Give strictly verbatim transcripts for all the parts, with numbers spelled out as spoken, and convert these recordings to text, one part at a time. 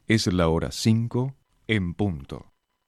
Es la hora cinco en punto.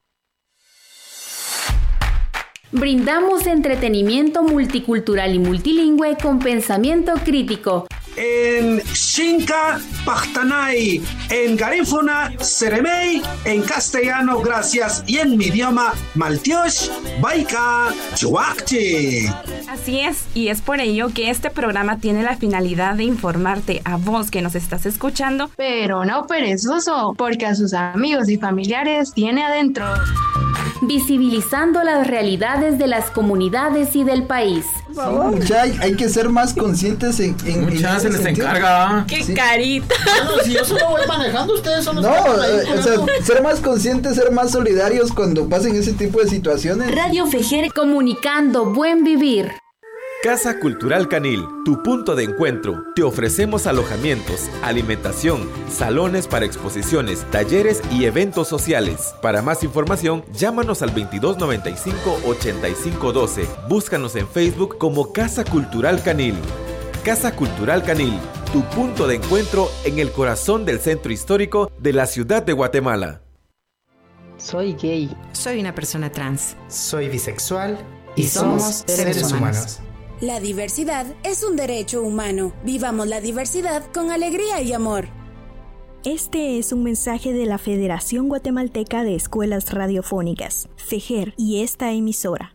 Brindamos entretenimiento multicultural y multilingüe con pensamiento crítico. En Xinca, Pachtanay, en Garífuna, Seremey, en castellano, gracias, y en mi idioma, Maltiosh, Baika, Chuakchi. Así es, y es por ello que este programa tiene la finalidad de informarte a vos que nos estás escuchando, pero no perezoso, porque a sus amigos y familiares tiene adentro. Visibilizando las realidades de las comunidades y del país. Mucha, hay, hay que ser más conscientes en, en, Mucha, en se les sentido. encarga. ¡Qué Sí. carita! Bueno, si yo solo voy manejando, ustedes son los No, que van ahí eh, o sea, con eso. ser más conscientes, ser más solidarios cuando pasen ese tipo de situaciones. Radio Fejer, comunicando buen vivir. Casa Cultural Canil, tu punto de encuentro. Te ofrecemos alojamientos, alimentación, salones para exposiciones, talleres y eventos sociales. Para más información, llámanos al veintidós noventa y cinco, ochenta y cinco doce. Búscanos en Facebook como Casa Cultural Canil. Casa Cultural Canil, tu punto de encuentro en el corazón del centro histórico de la ciudad de Guatemala. Soy gay. Soy una persona trans. Soy bisexual. Y, y somos seres, seres humanos. humanos. La diversidad es un derecho humano. Vivamos la diversidad con alegría y amor. Este es un mensaje de la Federación Guatemalteca de Escuelas Radiofónicas, FEJER, y esta emisora.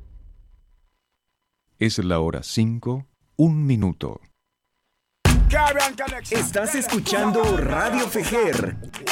Es la hora cinco, un minuto. Estás escuchando Radio Fejer,